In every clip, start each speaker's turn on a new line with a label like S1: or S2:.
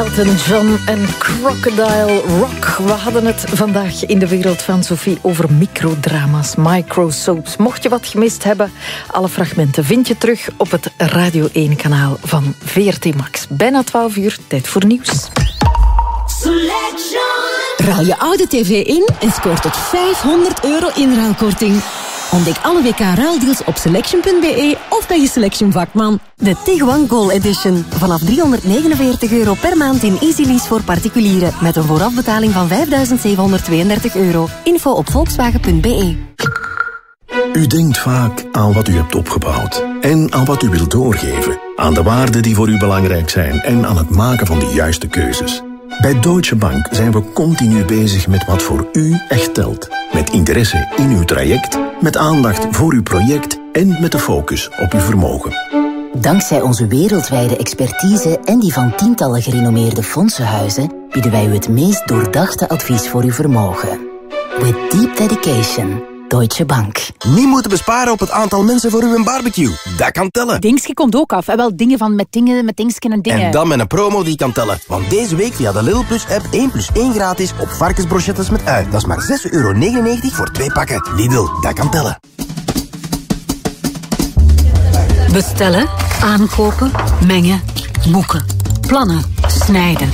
S1: Elton John en Crocodile Rock. We hadden het vandaag in de wereld van Sophie over microdrama's, microsoaps. Mocht je wat gemist hebben, alle fragmenten vind je terug op het Radio 1-kanaal van VRT Max. Bijna 12 uur, tijd voor nieuws.
S2: Ruil je oude tv in en scoort tot €500 inruilkorting. Ontdek alle WK-ruildeals op selection.be of bij je Selection-vakman. De Tiguan Goal Edition. Vanaf €349 per maand in Easy Lease voor particulieren. Met een voorafbetaling van €5.732. Info op volkswagen.be.
S3: U denkt vaak aan wat u hebt opgebouwd. En aan wat u wilt doorgeven. Aan de waarden die voor u belangrijk zijn. En aan het maken van de juiste keuzes. Bij Deutsche Bank zijn we continu bezig met wat voor u echt telt. Met interesse in uw traject, met aandacht voor uw project en met de focus op uw vermogen.
S4: Dankzij onze wereldwijde expertise en die van tientallen gerenommeerde fondsenhuizen bieden wij u het meest doordachte advies voor uw vermogen. With deep dedication. Deutsche Bank.
S5: Niet moeten besparen op het aantal mensen voor uw barbecue. Dat kan tellen.
S6: Dingsje komt ook af. En wel dingen van met dingsken en dingen.
S5: En dan met een promo die kan tellen. Want deze week via de Lidl Plus app 1 + 1 gratis op varkensbrochettes met ui. Dat is maar €6,99 voor 2 pakken. Lidl, dat kan tellen.
S2: Bestellen, aankopen, mengen, boeken, plannen, snijden.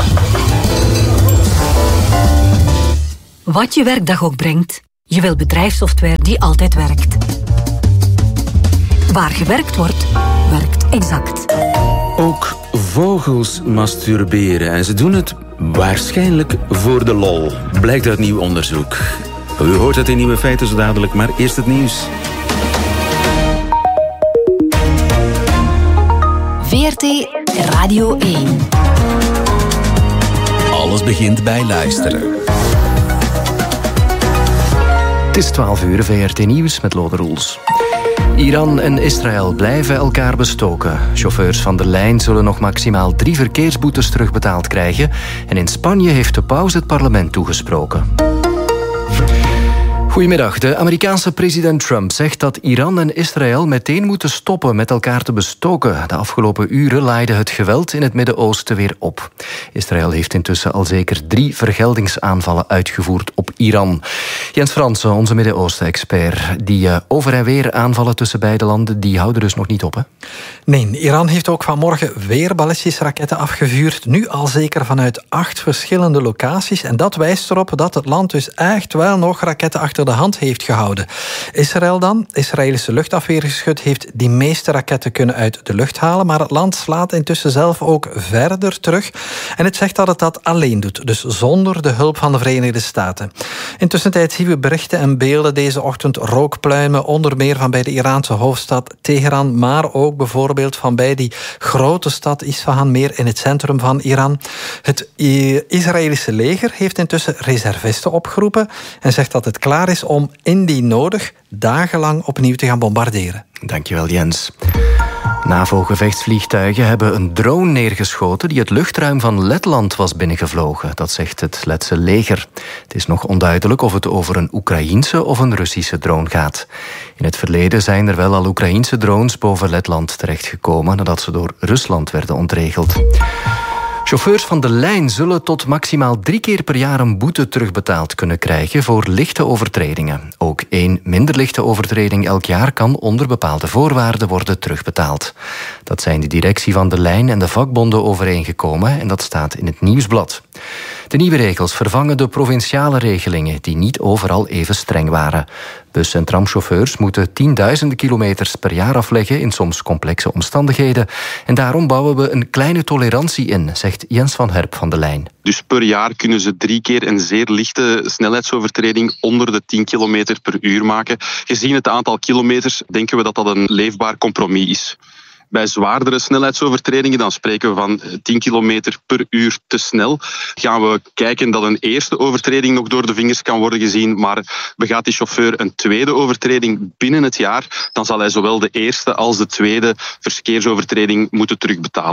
S2: Wat je werkdag ook brengt, je wil bedrijfssoftware die altijd werkt. Waar gewerkt wordt, werkt Exact.
S7: Ook vogels masturberen en ze doen het waarschijnlijk voor de lol. Blijkt uit nieuw onderzoek. U hoort het in Nieuwe Feiten zo dadelijk, maar eerst het nieuws.
S4: VRT Radio 1.
S8: Alles begint bij luisteren.
S9: Het is 12 uur, VRT Nieuws met Lode Roels. Iran en Israël blijven elkaar bestoken. Chauffeurs van de lijn zullen nog maximaal 3 verkeersboetes terugbetaald krijgen. En in Spanje heeft de paus het parlement toegesproken. Goedemiddag. De Amerikaanse president Trump zegt dat Iran en Israël meteen moeten stoppen met elkaar te bestoken. De afgelopen uren laaide het geweld in het Midden-Oosten weer op. Israël heeft intussen al zeker 3 vergeldingsaanvallen uitgevoerd op Iran. Jens Fransen, onze Midden-Oosten-expert. Die over en weer aanvallen tussen beide landen, die houden dus nog niet op, hè?
S10: Nee, Iran heeft ook vanmorgen weer ballistische raketten afgevuurd. Nu al zeker vanuit 8 verschillende locaties. En dat wijst erop dat het land dus echt wel nog raketten achter de hand heeft gehouden. Israël dan? Israëlische luchtafweergeschut heeft die meeste raketten kunnen uit de lucht halen, maar het land slaat intussen zelf ook verder terug. En het zegt dat het dat alleen doet, dus zonder de hulp van de Verenigde Staten. Intussen zien we berichten en beelden deze ochtend rookpluimen, onder meer van bij de Iraanse hoofdstad Teheran, maar ook bijvoorbeeld van bij die grote stad Isfahan, meer in het centrum van Iran. Het Israëlische leger heeft intussen reservisten opgeroepen en zegt dat het klaar is om indien nodig dagenlang opnieuw te gaan bombarderen.
S9: Dankjewel, Jens. NAVO-gevechtsvliegtuigen hebben een drone neergeschoten die het luchtruim van Letland was binnengevlogen. Dat zegt het Letse leger. Het is nog onduidelijk of het over een Oekraïense of een Russische drone gaat. In het verleden zijn er wel al Oekraïense drones boven Letland terechtgekomen nadat ze door Rusland werden ontregeld. Chauffeurs van de lijn zullen tot maximaal 3 keer per jaar een boete terugbetaald kunnen krijgen voor lichte overtredingen. Ook 1 minder lichte overtreding elk jaar kan onder bepaalde voorwaarden worden terugbetaald. Dat zijn de directie van de lijn en de vakbonden overeengekomen en dat staat in het Nieuwsblad. De nieuwe regels vervangen de provinciale regelingen die niet overal even streng waren. Bus- en tramchauffeurs moeten tienduizenden kilometers per jaar afleggen in soms complexe omstandigheden. En daarom bouwen we een kleine tolerantie in, zegt Jens van Herp van de Lijn.
S11: Dus per jaar kunnen ze 3 keer een zeer lichte snelheidsovertreding onder de 10 km per uur maken. Gezien het aantal kilometers denken we dat dat een leefbaar compromis is. Bij zwaardere snelheidsovertredingen, dan spreken we van 10 km per uur te snel, gaan we kijken dat een eerste overtreding nog door de vingers kan worden gezien, maar begaat die chauffeur een tweede overtreding binnen het jaar, dan zal hij zowel de eerste als de tweede verkeersovertreding moeten terugbetalen.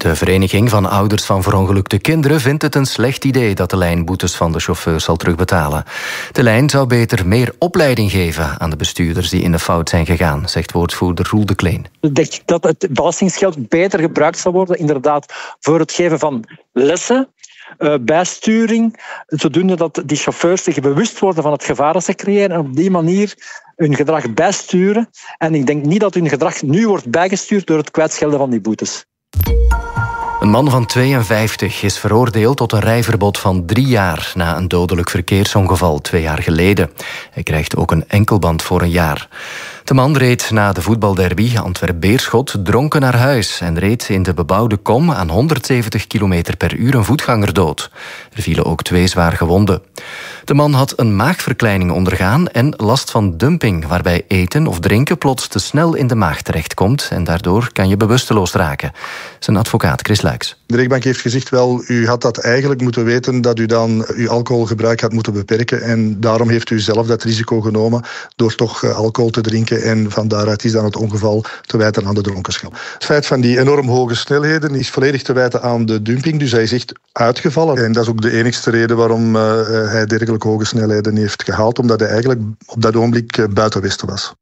S9: De Vereniging van Ouders van Verongelukte Kinderen vindt het een slecht idee dat de lijn boetes van de chauffeurs zal terugbetalen. De lijn zou beter meer opleiding geven aan de bestuurders die in de fout zijn gegaan, zegt woordvoerder Roel de Kleen.
S12: Ik denk dat het belastingsgeld beter gebruikt zal worden, inderdaad, voor het geven van lessen, bijsturing, zodoende dat die chauffeurs zich bewust worden van het gevaar dat ze creëren en op die manier hun gedrag bijsturen. En ik denk niet dat hun gedrag nu wordt bijgestuurd door het kwijtschelden van die boetes.
S9: Een man van 52 is veroordeeld tot een rijverbod van 3 jaar... na een dodelijk verkeersongeval 2 jaar geleden. Hij krijgt ook een enkelband voor 1 jaar. De man reed na de voetbalderby Antwerp-Beerschot dronken naar huis... en reed in de bebouwde kom aan 170 km per uur een voetganger dood. Er vielen ook 2 zwaar gewonden. De man had een maagverkleining ondergaan en last van dumping... waarbij eten of drinken plots te snel in de maag terechtkomt... en daardoor kan je bewusteloos raken. Zijn advocaat Chris Luijks.
S13: De rechtbank heeft gezegd, wel, u had dat eigenlijk moeten weten... dat u dan uw alcoholgebruik had moeten beperken... en daarom heeft u zelf dat risico genomen... door toch alcohol te drinken... en van daaruit is dan het ongeval te wijten aan de dronkenschap. Het feit van die enorm hoge snelheden is volledig te wijten aan de dumping. Dus hij is echt uitgevallen. En dat is ook de enigste reden waarom hij dergelijke hoge snelheden heeft gehaald. Omdat hij eigenlijk op dat ogenblik buiten Westen was.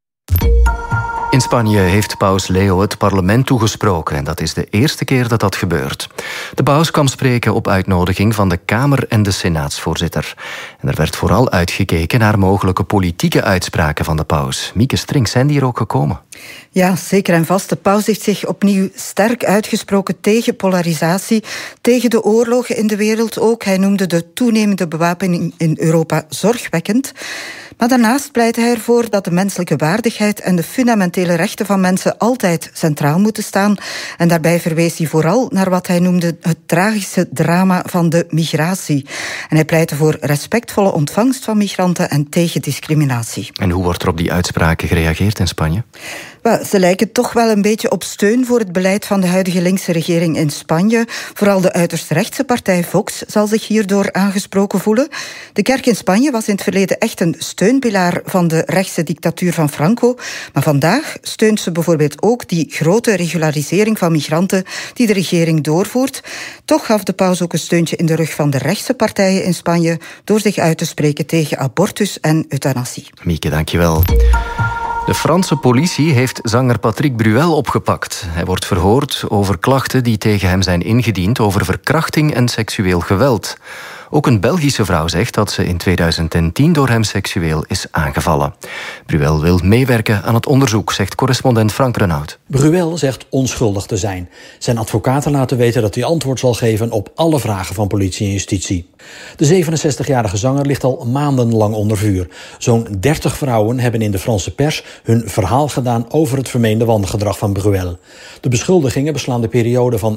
S9: In Spanje heeft paus Leo het parlement toegesproken en dat is de eerste keer dat dat gebeurt. De paus kwam spreken op uitnodiging van de Kamer- en de Senaatsvoorzitter. En er werd vooral uitgekeken naar mogelijke politieke uitspraken van de paus. Mieke Strink, zijn die er ook gekomen?
S14: Ja, zeker en vast. De paus heeft zich opnieuw sterk uitgesproken tegen polarisatie, tegen de oorlogen in de wereld ook. Hij noemde de toenemende bewapening in Europa zorgwekkend. Maar daarnaast pleitte hij ervoor dat de menselijke waardigheid en de fundamentele rechten van mensen altijd centraal moeten staan. En daarbij verwees hij vooral naar wat hij noemde het tragische drama van de migratie. En hij pleitte voor respectvolle ontvangst van migranten en tegen discriminatie.
S9: En hoe wordt er op die uitspraken gereageerd in Spanje?
S14: Ze lijken toch wel een beetje op steun voor het beleid van de huidige linkse regering in Spanje. Vooral de uiterst rechtse partij Vox zal zich hierdoor aangesproken voelen. De kerk in Spanje was in het verleden echt een steunpilaar van de rechtse dictatuur van Franco. Maar vandaag steunt ze bijvoorbeeld ook die grote regularisering van migranten die de regering doorvoert. Toch gaf de paus ook een steuntje in de rug van de rechtse partijen in Spanje door zich uit te spreken tegen abortus en euthanasie.
S9: Mieke, dankjewel. De Franse politie heeft zanger Patrick Bruel opgepakt. Hij wordt verhoord over klachten die tegen hem zijn ingediend over verkrachting en seksueel geweld. Ook een Belgische vrouw zegt dat ze in 2010 door hem seksueel is aangevallen. Bruel wil meewerken aan het onderzoek, zegt correspondent Frank Renaud.
S15: Bruel zegt onschuldig te zijn. Zijn advocaten laten weten dat hij antwoord zal geven op alle vragen van politie en justitie. De 67-jarige zanger ligt al maandenlang onder vuur. Zo'n 30 vrouwen hebben in de Franse pers hun verhaal gedaan over het vermeende wangedrag van Bruel. De beschuldigingen beslaan de periode van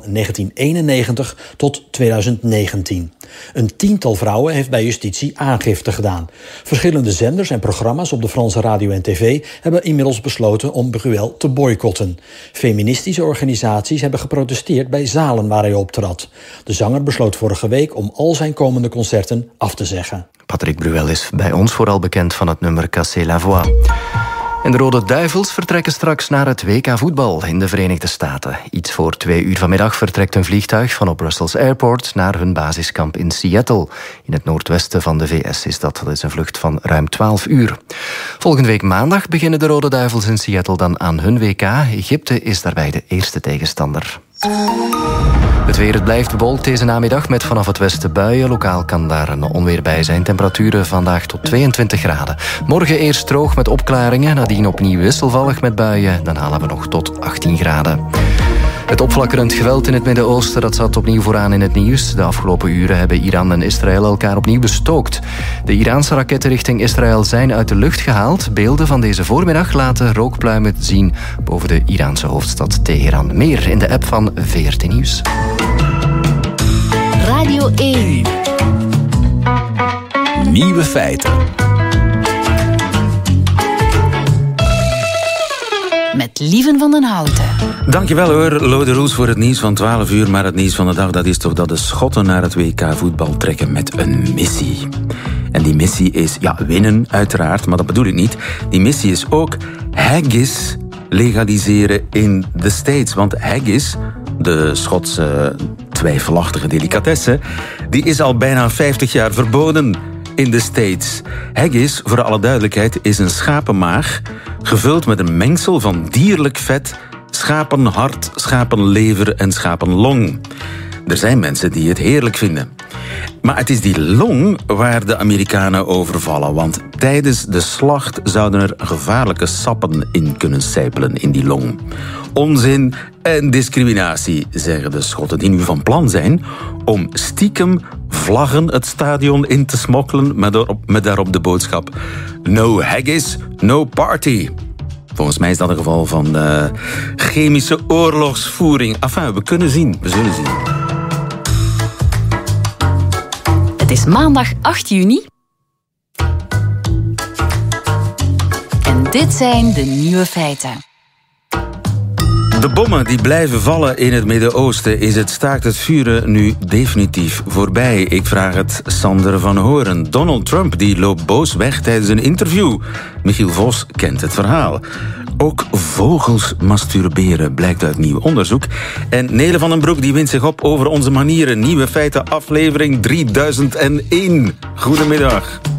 S15: 1991 tot 2019. Een 10-tal vrouwen heeft bij justitie aangifte gedaan. Verschillende zenders en programma's op de Franse radio en tv hebben inmiddels besloten om Bruel te boycotten. Feministische organisaties hebben geprotesteerd bij zalen waar hij optrad. De zanger besloot vorige week om al zijn komende concerten af te zeggen.
S9: Patrick Bruel is bij ons vooral bekend van het nummer Casser la Voix. En de Rode Duivels vertrekken straks naar het WK voetbal in de Verenigde Staten. Iets voor 2 uur vanmiddag vertrekt een vliegtuig van op Brussels Airport naar hun basiskamp in Seattle. In het noordwesten van de VS is dat. Dat is een vlucht van ruim 12 uur. Volgende week maandag beginnen de Rode Duivels in Seattle dan aan hun WK. Egypte is daarbij de eerste tegenstander. Het weer, het blijft bewolkt deze namiddag met vanaf het westen buien. Lokaal kan daar een onweer bij zijn. Temperaturen vandaag tot 22 graden. Morgen eerst droog met opklaringen. Nadien opnieuw wisselvallig met buien. Dan halen we nog tot 18 graden. Het opflakkerend geweld in het Midden-Oosten, dat zat opnieuw vooraan in het nieuws. De afgelopen uren hebben Iran en Israël elkaar opnieuw bestookt. De Iraanse raketten richting Israël zijn uit de lucht gehaald. Beelden van deze voormiddag laten rookpluimen zien boven de Iraanse hoofdstad Teheran. Meer in de app van VRT Nieuws.
S2: Radio 1.
S8: Nieuwe feiten.
S6: Met Lieven van den Houten.
S7: Dankjewel hoor, Lode Roels, voor het nieuws van 12 uur. Maar het nieuws van de dag, dat is toch dat de Schotten naar het WK voetbal trekken met een missie. En die missie is, winnen uiteraard, maar dat bedoel ik niet. Die missie is ook haggis legaliseren in de States. Want haggis, de Schotse twijfelachtige delicatesse, die is al bijna 50 jaar verboden in de States. Haggis, voor alle duidelijkheid, is een schapenmaag gevuld met een mengsel van dierlijk vet, schapenhart, schapenlever en schapenlong. Er zijn mensen die het heerlijk vinden. Maar het is die long waar de Amerikanen over vallen, want tijdens de slacht zouden er gevaarlijke sappen in kunnen sijpelen in die long. Onzin en discriminatie, zeggen de Schotten, die nu van plan zijn om stiekem vlaggen het stadion in te smokkelen met daarop de boodschap: no haggis, no party. Volgens mij is dat een geval van chemische oorlogsvoering. Enfin, we zullen zien.
S6: Het is maandag 8 juni. En dit zijn de nieuwe feiten.
S7: De bommen die blijven vallen in het Midden-Oosten, is het staakt het vuren nu definitief voorbij? Ik vraag het Sander van Horen. Donald Trump die loopt boos weg tijdens een interview. Michiel Vos kent het verhaal. Ook vogels masturberen, blijkt uit nieuw onderzoek. En Nele van den Broek die wint zich op over onze manieren. Nieuwe feiten, aflevering 3001. Goedemiddag.